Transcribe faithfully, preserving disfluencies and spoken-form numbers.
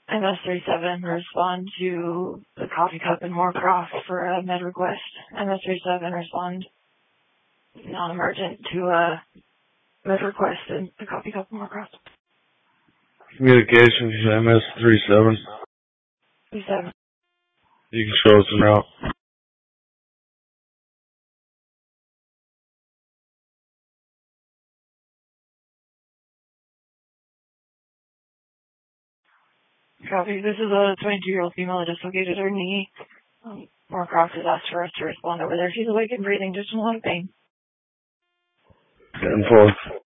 M S thirty-seven, respond to the coffee cup in Moorcroft for a med request. M S thirty-seven, respond non-emergent to a med request in the coffee cup in Moorcroft. Communication to M S thirty-seven. thirty-seven. You can show us en route. Copy. This is a twenty-two-year-old female that dislocated her knee. Um, Moorcroft has asked for us to respond over there. She's awake and breathing, just in a lot of pain. ten four.